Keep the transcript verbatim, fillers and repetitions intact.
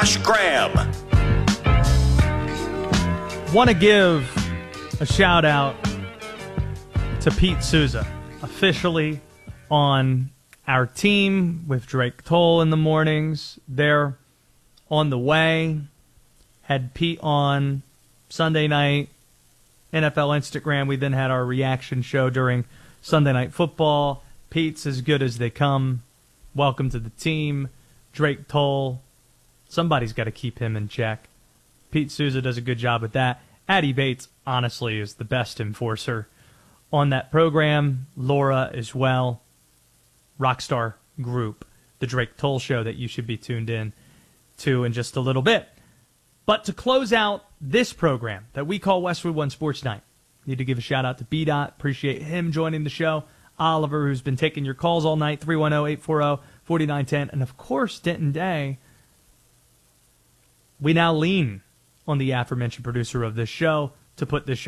Josh Graham. Want to give a shout out to Pete Souza, officially on our team with Drake Toll in the mornings. They're on the way. Had Pete on Sunday night, N F L Instagram. We then had our reaction show during Sunday Night Football. Pete's as good as they come. Welcome to the team. Drake Toll, somebody's got to keep him in check. Pete Souza does a good job with that. Addie Bates, honestly, is the best enforcer on that program. Laura as well. Rockstar Group, the Drake Toll Show that you should be tuned in to in just a little bit. But to close out this program that we call Westwood One Sports Night, need to give a shout out to B-Dot. Appreciate him joining the show. Oliver, who's been taking your calls all night, three one zero, eight four zero, four nine one zero. And, of course, Denton Day. We now lean on the aforementioned producer of this show to put this show